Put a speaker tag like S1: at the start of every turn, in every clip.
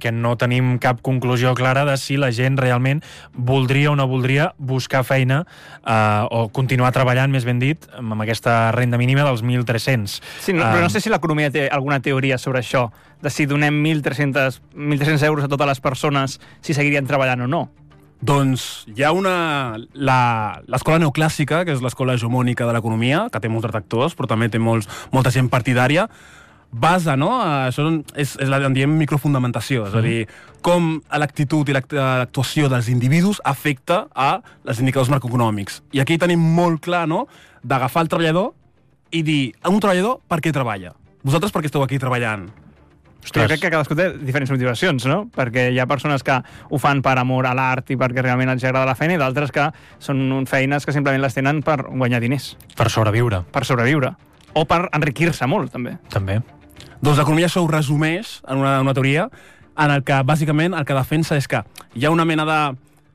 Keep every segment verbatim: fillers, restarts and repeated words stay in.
S1: perquè no tenim cap conclusió clara de si la gent realment voldria o no voldria buscar feina eh, o continuar treballant, més ben dit, amb aquesta renda mínima dels mil tres-cents.
S2: Sí, no, però no sé si l'economia té alguna teoria sobre això, de si donem mil tres-cents euros a totes les persones, si seguirien treballant o no.
S3: Doncs hi ha una... L'escola neoclàssica, que és l'escola hegemònica de l'economia, que té molts detractors, però també té molts, molta gent partidària, basa, no? Això és, és la en diem microfundamentació, és a dir, com l'actitud i l'actuació dels individus afecta a els indicadors macroeconòmics. I aquí tenim molt clar, no?, d'agafar el treballador i dir, un treballador, per què treballa? Vosaltres per què esteu aquí treballant?
S2: Ostres. Jo crec que cadascú té diferents motivacions, no? Perquè hi ha persones que ho fan per amor a l'art i perquè realment els agrada la feina, i d'altres que són feines que simplement les tenen per guanyar diners.
S1: Per sobreviure.
S2: Per sobreviure. O per enriquir-se molt, també.
S1: També.
S3: Doncs l'economia això ho resumeix en una, una teoria en el que, bàsicament, el que defensa és que hi ha una mena de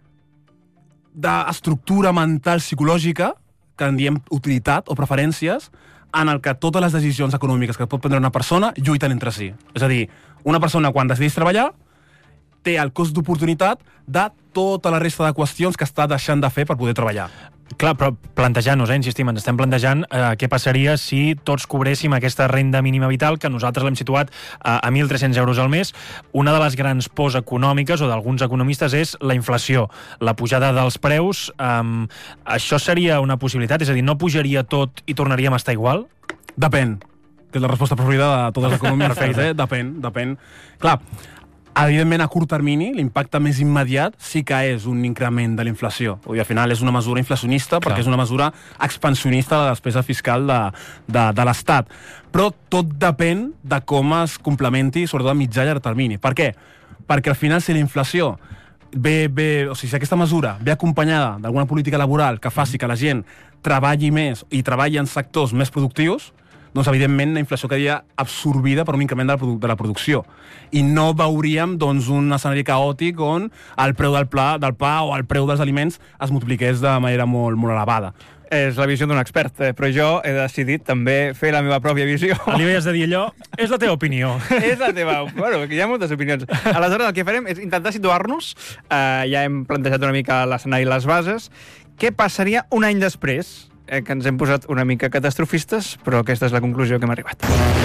S3: d'estructura mental psicològica, que en diem utilitat o preferències, en el que totes les decisions econòmiques que pot prendre una persona lluiten entre si. És a dir, una persona quan decideix treballar té el cost d'oportunitat de tota la resta de qüestions que està deixant de fer per poder treballar.
S1: Clar, però plantejant-nos, eh, insistim, ens estem plantejant eh, què passaria si tots cobréssim aquesta renda mínima vital, que nosaltres l'hem situat eh, a mil tres-cents euros al mes. Una de les grans pors econòmiques, o d'alguns economistes, és la inflació, la pujada dels preus. Eh, això seria una possibilitat? És a dir, no pujaria tot i tornaríem a estar igual?
S3: Depèn, que és la resposta preferida de totes les economies. eh? Depèn, depèn. Clar, evidentment, a curt termini, l'impacte més immediat sí que és un increment de la inflació. Al final és una mesura inflacionista,
S1: Clar.
S3: perquè és una mesura expansionista de la despesa fiscal de, de, de l'Estat. Però tot depèn de com es complementi, sobretot a mitjà i llarg termini. Per què? Perquè al final, si la inflació ve, ve, o sigui, si aquesta mesura ve acompanyada d'alguna política laboral que faci que la gent treballi més i treballi en sectors més productius, doncs, evidentment, la inflació quedaria absorbida per un increment de la, produ de la producció. I no veuríem, doncs, un escenari caòtic on el preu del, pla, del pa o el preu dels aliments es multipliqués de manera molt, molt elevada.
S2: És la visió d'un expert, eh? Però jo he decidit també fer la meva pròpia visió.
S1: Li veies de dir allò, és la teva opinió.
S2: És la teva... Bueno, hi ha moltes opinions. Aleshores, el que farem és intentar situar-nos, eh, ja hem plantejat una mica l'escenari i les bases, què passaria un any després, eh, que ens hem posat una mica catastrofistes, però aquesta és la conclusió que hem arribat.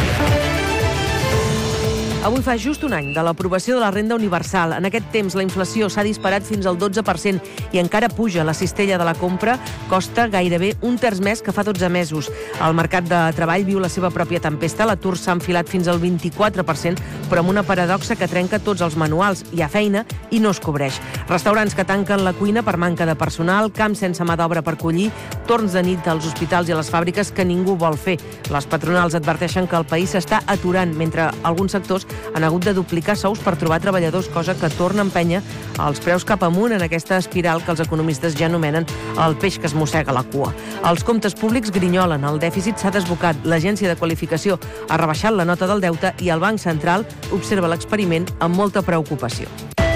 S4: Avui fa just un any de l'aprovació de la renda universal. En aquest temps, la inflació s'ha disparat fins al dotze per cent i encara puja. La cistella de la compra costa gairebé un terç més que fa dotze mesos. El mercat de treball viu la seva pròpia tempesta. L'atur s'ha enfilat fins al vint-i-quatre per cent, però amb una paradoxa que trenca tots els manuals. Hi ha feina i no es cobreix. Restaurants que tanquen la cuina per manca de personal, camps sense mà d'obra per collir, torns de nit als hospitals i a les fàbriques que ningú vol fer. Les patronals adverteixen que el país s'està aturant, mentre alguns sectors han hagut de duplicar sous per trobar treballadors, cosa que torna a empènyer els preus cap amunt en aquesta espiral que els economistes ja anomenen el peix que es mossega la cua. Els comptes públics grinyolen, el dèficit s'ha desbocat, l'agència de qualificació ha rebaixat la nota del deute i el Banc Central observa l'experiment amb molta preocupació.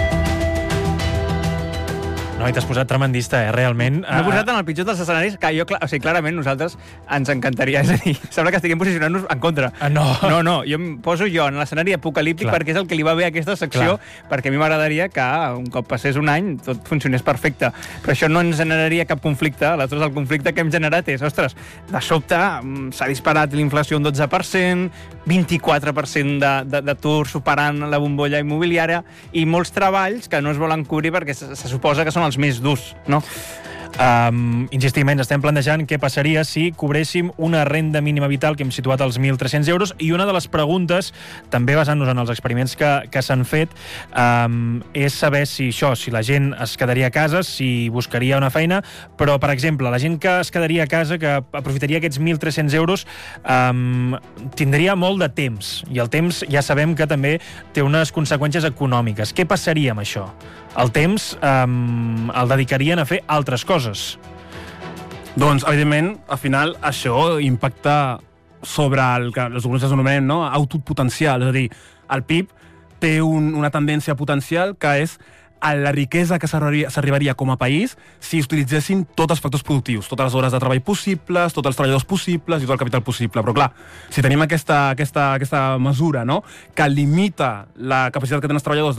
S1: No, i t'has posat tremendista, eh, realment.
S2: M'he posat en el pitjor dels escenaris, que jo, o sigui, clarament, nosaltres ens encantaria. És a dir, sembla que estiguem posicionant-nos en contra.
S1: Ah, no.
S2: No, no, jo em poso jo en l'escenari apocalíptic Clar. perquè és el que li va bé a aquesta secció, Clar. perquè a mi m'agradaria que un cop passés un any tot funcionés perfecte. Però això no ens generaria cap conflicte. Aleshores, el conflicte que hem generat és, ostres, de sobte s'ha disparat l'inflació un dotze per cent, vint-i-quatre per cent d'atur superant la bombolla immobiliària i molts treballs que no es volen cobrir perquè se, se suposa que són els més durs, no?
S1: Um, insistim, ens estem plantejant què passaria si cobréssim una renda mínima vital que hem situat als mil tres-cents euros, i una de les preguntes, també basant-nos en els experiments que, que s'han fet, um, és saber si això, si la gent es quedaria a casa, si buscaria una feina, però, per exemple, la gent que es quedaria a casa, que aprofitaria aquests mil tres-cents euros, um, tindria molt de temps, i el temps ja sabem que també té unes conseqüències econòmiques. Què passaria amb això? El temps um, el dedicarien a fer altres coses.
S3: Doncs, evidentment, al final, això impacta sobre el que els economistes anomenem, no?, output potencial. És a dir, el P I B té un, una tendència potencial que és a la riquesa que s'arribaria com a país si utilitzessin tots els factors productius, totes les hores de treball possibles, tots els treballadors possibles i tot el capital possible. Però, clar, si tenim aquesta, aquesta, aquesta mesura, no?, que limita la capacitat que tenen els treballadors